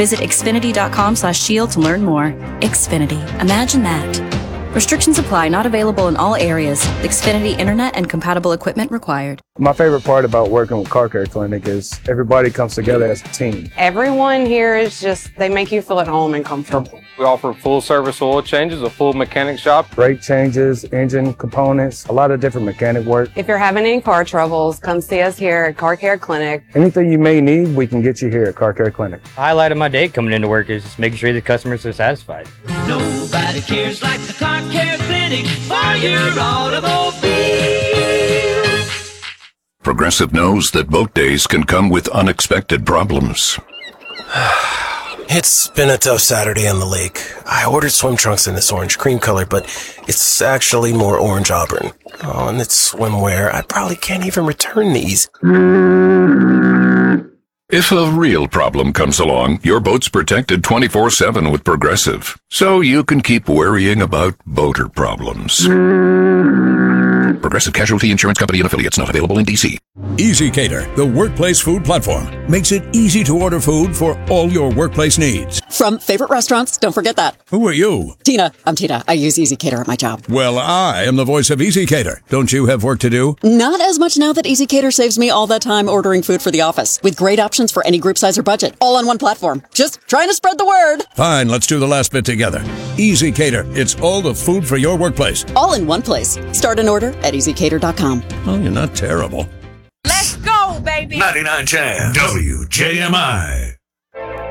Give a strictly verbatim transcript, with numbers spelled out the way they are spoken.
Visit Xfinity.com slash shield to learn more. Xfinity. Imagine that. Restrictions apply. Not available in all areas. Xfinity Internet and compatible equipment required. My favorite part about working with Car Care Clinic is everybody comes together as a team. Everyone here is just, they make you feel at home and comfortable. We offer full service oil changes, a full mechanic shop. Brake changes, engine components, a lot of different mechanic work. If you're having any car troubles, come see us here at Car Care Clinic. Anything you may need, we can get you here at Car Care Clinic. The highlight of my day coming into work is just making sure the customers are satisfied. Nobody cares like the Car Care Clinic for your automobile. Progressive knows that boat days can come with unexpected problems. It's been a tough Saturday on the lake. I ordered swim trunks in this orange cream color, but it's actually more orange auburn. Oh, and it's swimwear. I probably can't even return these. If a real problem comes along, your boat's protected twenty-four seven with Progressive, so you can keep worrying about boater problems. Progressive Casualty Insurance Company and affiliates, not available in D C. EasyCater, the workplace food platform, makes it easy to order food for all your workplace needs. From favorite restaurants, don't forget that. Who are you? Tina. I'm Tina. I use EasyCater at my job. Well, I am the voice of EasyCater. Don't you have work to do? Not as much now that EasyCater saves me all that time ordering food for the office, with great options for any group size or budget, all on one platform. Just trying to spread the word. Fine, let's do the last bit together. EasyCater. It's all the food for your workplace. All in one place. Start an order at easy cater dot com. Oh, you're not terrible. Let's go, baby. ninety-nine Jam. W J M I.